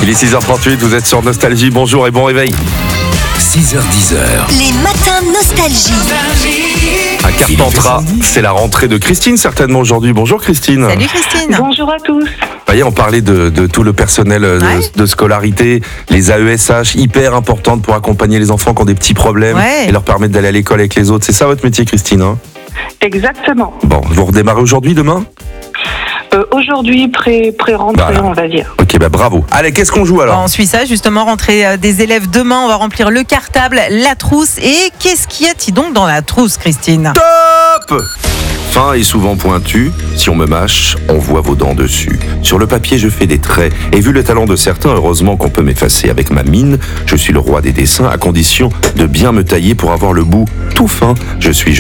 Il est 6h38, vous êtes sur Nostalgie, bonjour et bon réveil. 6h-10h. Les matins nostalgie. À Carpentras, c'est la rentrée de Christine certainement aujourd'hui. Bonjour Christine. Salut Christine. Bonjour à tous. Voyez, on parlait de tout le personnel de scolarité, les AESH hyper importantes pour accompagner les enfants qui ont des petits problèmes et leur permettre d'aller à l'école avec les autres. C'est ça votre métier Christine, hein? Exactement. Bon, vous redémarrez aujourd'hui, demain? Aujourd'hui, pré-rentrée, Voilà. on va dire. Ok, bravo. Allez, qu'est-ce qu'on joue alors? On suit ça justement, rentrée des élèves demain, on va remplir le cartable, la trousse. Et qu'est-ce qu'il y a-t-il donc dans la trousse Christine? Top! Fin et souvent pointu, si on me mâche, on voit vos dents dessus. Sur le papier, je fais des traits, et vu le talent de certains, heureusement qu'on peut m'effacer avec ma mine. Je suis le roi des dessins, à condition de bien me tailler pour avoir le bout tout fin. Je suis.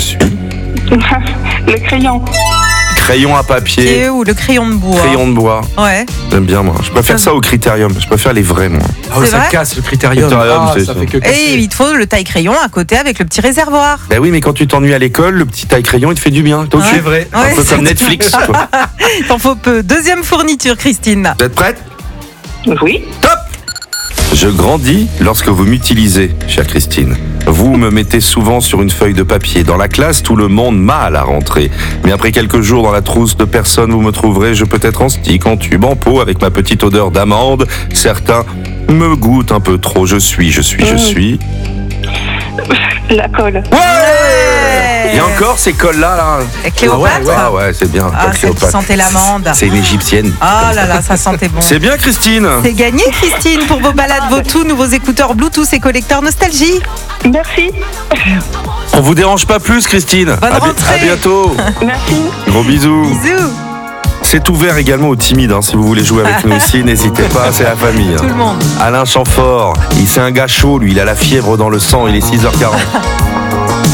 Le crayon. Crayon à papier, Ou le crayon de bois. crayon de bois. Ouais. J'aime bien, moi. Je préfère ça au critérium. Je préfère les vrais, moi. Ah ouais, C'est ça vrai casse le critérium. Critérium, Ah, c'est ça ça. fait que Et casser. il te faut le taille-crayon à côté avec le petit réservoir. Ben oui, mais quand tu t'ennuies à l'école, le petit taille-crayon, il te fait du bien. Toi aussi. C'est vrai. Un Ouais, peu c'est comme Netflix. quoi. T'en faut peu. Deuxième fourniture Christine. Vous êtes prête? Oui. Top! Je grandis lorsque vous m'utilisez, chère Christine. Vous me mettez souvent sur une feuille de papier. Dans la classe, tout le monde m'a à la rentrée. Mais après quelques jours dans la trousse de personnes, vous me trouverez, je peux être en stick, en tube, en pot, avec ma petite odeur d'amande. Certains me goûtent un peu trop. Je suis. La colle. Et encore ces cols-là, là. Et Cléopâtre. Ah ouais, c'est bien. Ah, la celle qui Cléopâtre. sentait l'amande. C'est une égyptienne. Oh là là, ça sentait bon. C'est bien, Christine. C'est gagné Christine pour vos balades, vos tout nouveaux écouteurs Bluetooth et collecteurs Nostalgie. Merci. On vous dérange pas plus, Christine. Bonne rentrée. À bientôt. Merci. Gros bisous. Bisous. C'est ouvert également aux timides, hein, si vous voulez jouer avec nous aussi, n'hésitez pas, c'est la famille. Tout le monde. Alain Chamfort, c'est un gars chaud, lui, il a la fièvre dans le sang, il est 6h40.